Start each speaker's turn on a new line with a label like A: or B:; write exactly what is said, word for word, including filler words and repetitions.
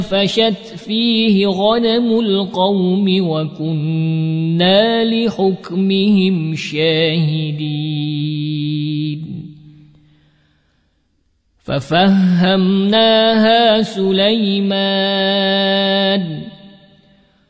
A: فشت فيه غنم القوم وكنا لحكمهم شاهدين ففهمناها سليمان